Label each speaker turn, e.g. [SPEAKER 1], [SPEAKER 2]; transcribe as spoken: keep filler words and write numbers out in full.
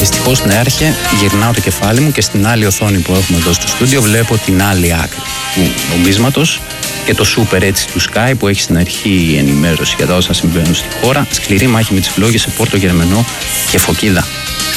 [SPEAKER 1] Δυστυχώς, νέαρχε, γυρνάω το κεφάλι μου και στην άλλη οθόνη που έχουμε εδώ στο στούντιο βλέπω την άλλη άκρη του νομίσματος και το σούπερ έτσι του Sky που έχει στην αρχή ενημέρωση για τα όσα συμβαίνουν στη χώρα. Σκληρή μάχη με τις φλόγες σε Πόρτο Γερμενό και Φωκίδα.